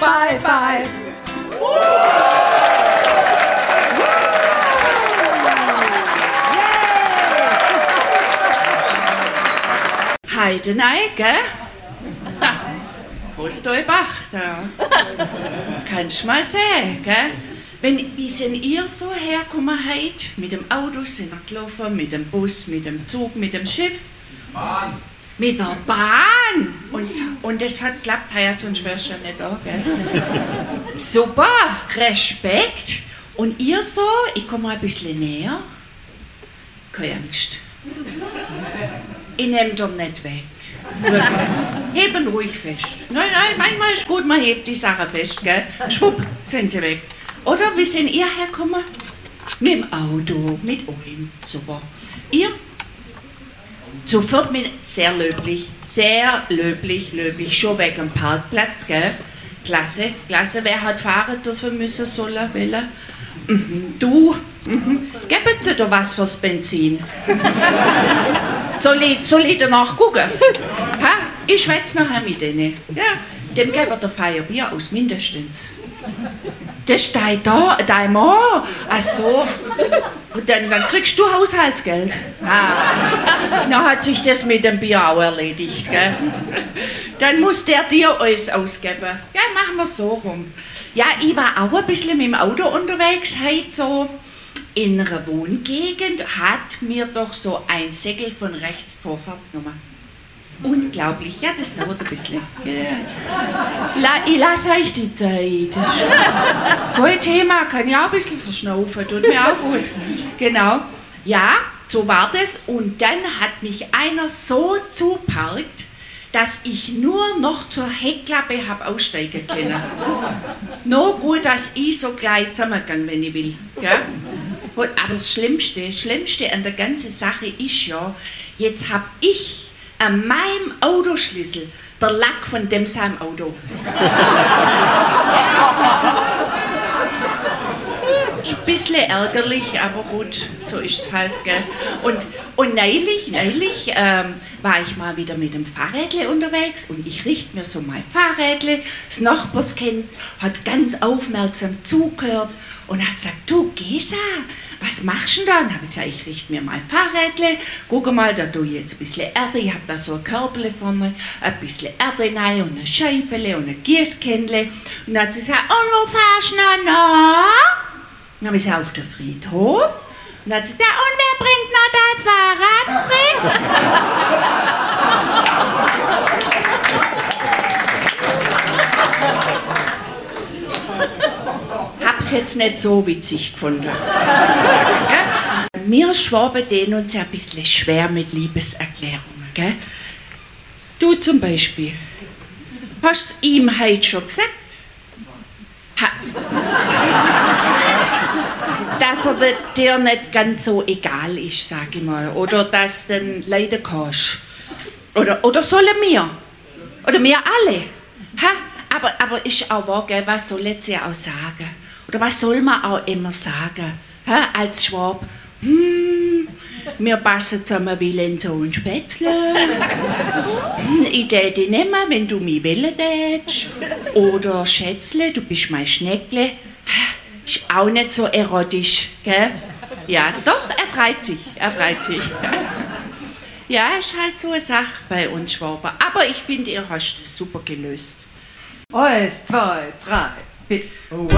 bye, bye. Heidenei, gell? Ostolbach, da. Kannst du mal sehen, gell? Wie sind ihr so hergekommen heute? Mit dem Auto sind ihr gelaufen, mit dem Bus, mit dem Zug, mit dem Schiff? Bahn. Mit der Bahn! Und das hat geklappt, ja, sonst wärst du ja nicht da, gell? Super, Respekt. Und ihr so, ich komme mal ein bisschen näher. Keine Angst. Ich nehme dir nicht weg. Heben ruhig fest. Nein, manchmal ist gut, man hebt die Sache fest, gell? Schwupp, sind sie weg. Oder wie sind ihr hergekommen? Mit dem Auto, mit euch. Super. Ihr? Sofort mit, sehr löblich, schon weg am Parkplatz, gell? Klasse. Wer hat fahren dürfen müssen, sollen, wollen? Du? Geben Sie dir was fürs Benzin? Soll ich danach gucken? Ha? Ich schwätze nachher mit denen. Ja, dem geben wir Feierbier aus, mindestens. Das steht da, dein Mann. Ach so. Und dann kriegst du Haushaltsgeld. Dann hat sich das mit dem Bier auch erledigt, gell? Dann muss der dir alles ausgeben. Ja, machen wir so rum. Ja, ich war auch ein bisschen mit dem Auto unterwegs, heute so in einer Wohngegend, hat mir doch so ein Segel von rechts Vorfahrt genommen. Unglaublich, ja, das dauert ein bisschen. Ich lasse euch die Zeit. Kein Thema, kann ich auch ein bisschen verschnaufen, tut mir auch gut. Genau, ja, so war das. Und dann hat mich einer so zuparkt, dass ich nur noch zur Heckklappe habe aussteigen können. Nur gut, dass ich so gleich zusammengegangen, wenn ich will. Ja? Aber das Schlimmste an der ganzen Sache ist ja, jetzt habe ich an meinem Autoschlüssel der Lack von dem seinem Auto. Ist ein bisschen ärgerlich, aber gut, so ist es halt, gell. Und neulich war ich mal wieder mit dem Fahrrädle unterwegs und ich richte mir so mein Fahrrädle. Das Nachbarskind hat ganz aufmerksam zugehört und hat gesagt, du Gesa, was machst du denn da? Und habe ich gesagt, ich richte mir mein Fahrrädle, guck mal, da tue ich jetzt ein bisschen Erde, ich habe da so ein Körbele vorne, ein bisschen Erde rein und ein Scheifele und ein Gießkännle. Und dann hat sie gesagt, und wo fahrst du noch? Dann habe ich gesagt, auf den Friedhof. Und dann hat sie gesagt, und wer bringt noch dein Fahrrad zurück? Hab's jetzt nicht so witzig gefunden, muss ich sagen, gell? Wir Schwaben tun uns ja ein bisschen schwer mit Liebeserklärungen, gell? Du zum Beispiel. Hast du ihm heute schon gesagt? Dass er dir nicht ganz so egal ist, sag ich mal. Oder dass du dann leiden kannst. Oder sollen wir? Oder wir alle? Aber ist auch wahr, gell? Was soll jetzt ja auch sagen? Oder was soll man auch immer sagen? Als Schwab? Wir passen zusammen wie Lenzo und Spätzle. Ich täte dich nehmen, wenn du mich wählen tätst. Oder Schätzle, du bist mein Schneckle. Ist auch nicht so erotisch, gell? Ja, doch, er freut sich. Ja, ist halt so eine Sache bei uns Schwaben. Aber ich finde, ihr habt es super gelöst. 1, 2, 3, 4.